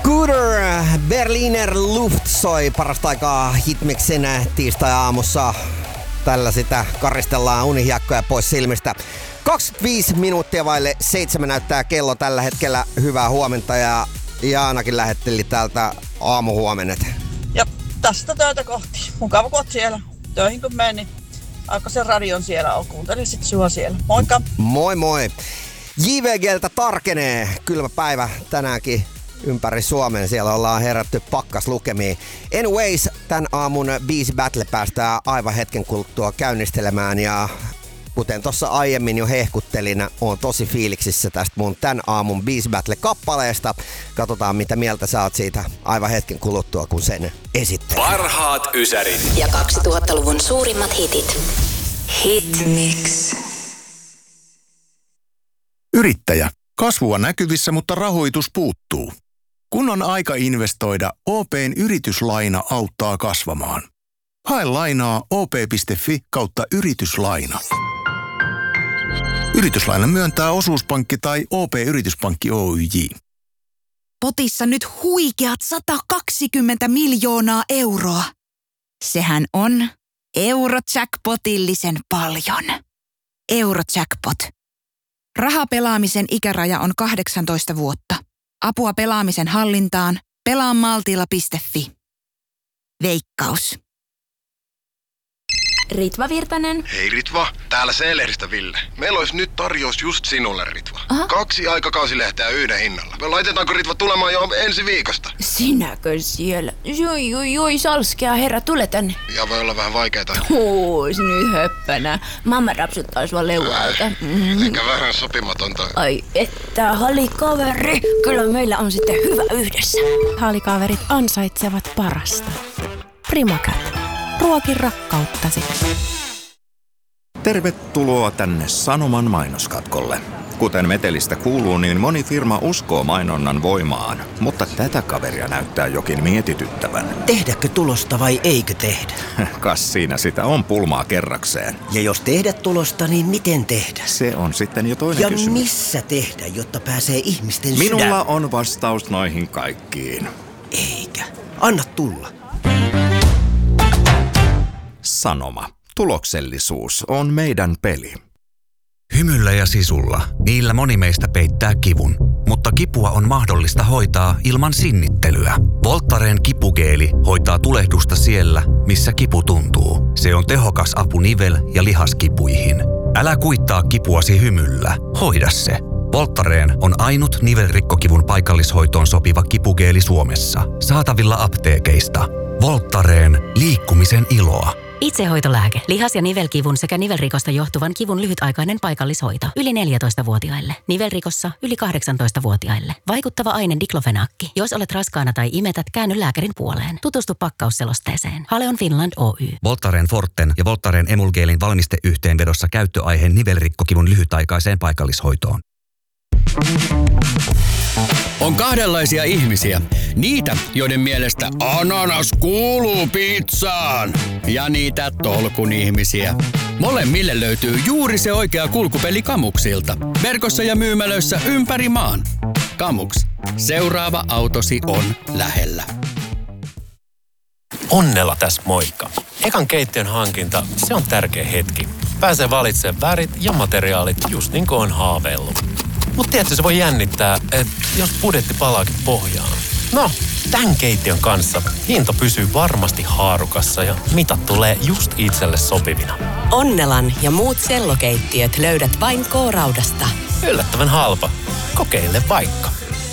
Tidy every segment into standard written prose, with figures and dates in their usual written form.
Scooter Berliner Luft soi parasta aikaa hitmiksen tiistai-aamussa. Tällä sitä karistellaan unihiakkoja pois silmistä. 25 minuuttia vaille 7 näyttää kello tällä hetkellä. Hyvää huomenta ja Jaanakin lähetteli täältä aamuhuomenet. Ja tästä töitä kohti. Mukava kun oot siellä. Töihin kun meni. Aika sen radion siellä on. Kuuntelin sit sua siellä. Moikka. Moi moi. JVGltä tarkenee. Kylmä päivä tänäänkin ympäri Suomen. Siellä ollaan herätty pakkaslukemiin. Anyways, tän aamun biisi battle päästään aivan hetken kuluttua käynnistelemään ja kuten tossa aiemmin jo hehkuttelin, on tosi fiiliksissä tästä mun tän aamun biisi battle kappaleesta. Katsotaan mitä mieltä sä oot siitä aivan hetken kuluttua kun sen esittelen. Parhaat ysärit ja 2000-luvun suurimmat hitit. Hit Mix. Yrittäjä. Kasvua näkyvissä, mutta rahoitus puuttuu. Kun on aika investoida, OP:n yrityslaina auttaa kasvamaan. Hae lainaa op.fi/yrityslaina. Yrityslainan myöntää osuuspankki tai OP-yrityspankki Oyj. Potissa nyt huikeat 120 miljoonaa euroa. Sehän on Eurojackpotillisen paljon. Eurojackpot. Rahapelaamisen ikäraja on 18 vuotta. Apua pelaamisen hallintaan. Pelaamaltilla.fi. Veikkaus. Ritva Virtanen. Hei Ritva, täällä C-lehdistä Ville. Meillä olisi nyt tarjous just sinulle Ritva. Aha. 2 aikakausilehteä yhden hinnalla. Laitetaanko Ritva tulemaan jo ensi viikosta? Sinäkö siellä? Joi, salskea herra, tule tänne. Ja voi olla vähän vaikeeta. Huus nyt höppänä. Mamma rapsuttaa sua leualta. Ehkä vähän sopimatonta. Ai että, halikaveri. Kyllä meillä on sitten hyvä yhdessä. Halikaverit ansaitsevat parasta. Primacat. Ruokin rakkauttasi. Tervetuloa tänne Sanoman mainoskatkolle. Kuten metelistä kuuluu, niin moni firma uskoo mainonnan voimaan, mutta tätä kaveria näyttää jokin mietityttävän. Tehdäkö tulosta vai eikö tehdä? Kas siinä sitä on pulmaa kerrakseen. Ja jos tehdä tulosta, niin miten tehdä? Se on sitten jo toinen ja kysymys. Missä tehdä, jotta pääsee ihmisten Minulla on vastaus noihin kaikkiin. Eikä. Anna tulla. Sanoma. Tuloksellisuus on meidän peli. Hymyllä ja sisulla. Niillä moni meistä peittää kivun. Mutta kipua on mahdollista hoitaa ilman sinnittelyä. Voltaren kipugeeli hoitaa tulehdusta siellä, missä kipu tuntuu. Se on tehokas apu nivel- ja lihaskipuihin. Älä kuittaa kipuasi hymyllä. Hoida se. Voltaren on ainut nivelrikkokivun paikallishoitoon sopiva kipugeeli Suomessa. Saatavilla apteekeista. Voltaren. Liikkumisen iloa. Itsehoitolääke. Lihas- ja nivelkivun sekä nivelrikosta johtuvan kivun lyhytaikainen paikallishoito. Yli 14-vuotiaille. Nivelrikossa yli 18-vuotiaille. Vaikuttava aine diklofenaakki. Jos olet raskaana tai imetät, käänny lääkärin puoleen. Tutustu pakkausselosteeseen. Haleon Finland Oy. Voltaren Forten ja Voltaren Emulgeelin valmisteyhteenvedossa käyttöaiheen nivelrikkokivun lyhytaikaiseen paikallishoitoon. On kahdenlaisia ihmisiä. Niitä, joiden mielestä ananas kuuluu pizzaan. Ja niitä tolkun ihmisiä. Molemmille löytyy juuri se oikea kulkupeli Kamuksilta. Verkossa ja myymälöissä ympäri maan. Kamuks. Seuraava autosi on lähellä. Onnella tässä moikka. Ekan keittiön hankinta, se on tärkeä hetki. Pääsee valitsemaan värit ja materiaalit just niin kuin on haaveillut. Mutta tiedätkö, se voi jännittää, että jos budjetti palaakin pohjaan. No, tämän keittiön kanssa hinta pysyy varmasti haarukassa ja mitat tulee just itselle sopivina. Onnelan ja muut sellokeittiöt löydät vain K-Raudasta. Yllättävän halpa. Kokeile vaikka.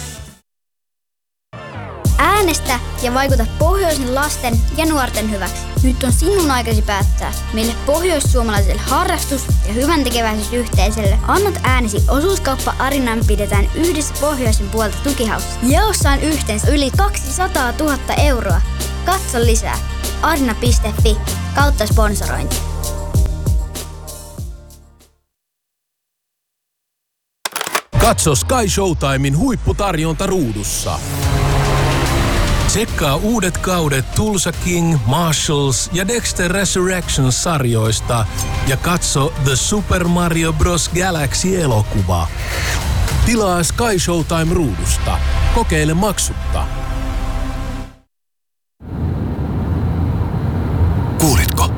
Äänestä ja vaikuta pohjoisen lasten ja nuorten hyväksi. Nyt on sinun aikasi päättää, mille pohjoissuomalaiselle harrastus- ja hyväntekeväisyysyhteisölle annat äänesi. Osuuskauppa Arinan pidetään yhdessä pohjoisen puolta tukihaussa. Jaossa on yhteensä yli 200 000 euroa. Katso lisää arina.fi/sponsorointi. Katso Sky Showtimein huipputarjonta ruudussa. Tsekkaa uudet kaudet Tulsa King, Marshalls ja Dexter Resurrection-sarjoista ja katso The Super Mario Bros. Galaxy-elokuva. Tilaa Sky Showtime-ruudusta. Kokeile maksutta. Kuulitko?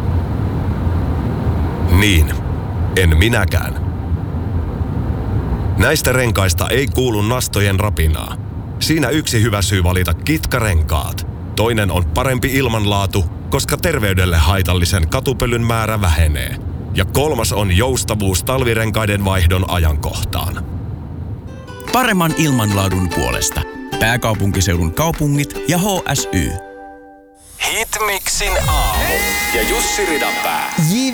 Niin, en minäkään. Näistä renkaista ei kuulu nastojen rapinaa. Siinä yksi hyvä syy valita Kitka-renkaat. Toinen on parempi ilmanlaatu, koska terveydelle haitallisen katupölyn määrä vähenee. Ja kolmas on joustavuus talvirenkaiden vaihdon ajankohtaan. Paremman ilmanlaadun puolesta. Pääkaupunkiseudun kaupungit ja HSY. Hitmixin aamu. Ja Jussi Ridanpää.